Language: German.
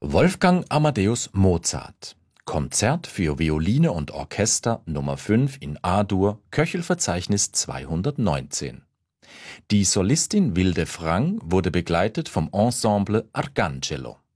Wolfgang Amadeus Mozart. Konzert für Violine und Orchester Nummer 5 in A-Dur, Köchelverzeichnis 219. Die Solistin Wilde Frang wurde begleitet vom Ensemble Arcangelo.